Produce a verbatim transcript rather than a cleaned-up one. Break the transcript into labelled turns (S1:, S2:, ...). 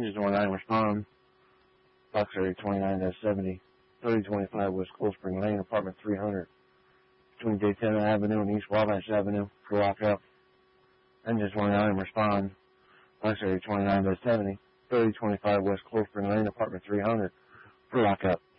S1: Engine one nine respond. Box area twenty-nine seventy. thirty twenty-five West Cold Spring Lane, apartment three hundred. Between Daytona Avenue and East Wabash Avenue for lockup. Engine one nine respond. Box area twenty-nine seventy. thirty twenty-five West Cold Spring Lane, apartment three hundred for lockup.